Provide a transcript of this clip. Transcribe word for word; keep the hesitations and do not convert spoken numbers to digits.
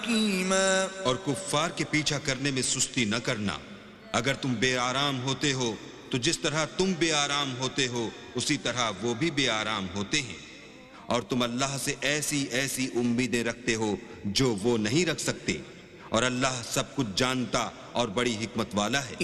حكيما और कुफ्फार के पीछा करने में सुस्ती न करना। अगर तुम बेआराम होते हो तो जिस तरह तुम बेआराम होते हो उसी तरह वो भी बेआराम होते हैं, और तुम अल्लाह से ऐसी ऐसी उम्मीदें रखते हो जो वो नहीं रख सकते, और अल्लाह सब कुछ जानता और बड़ी हिकमत वाला है।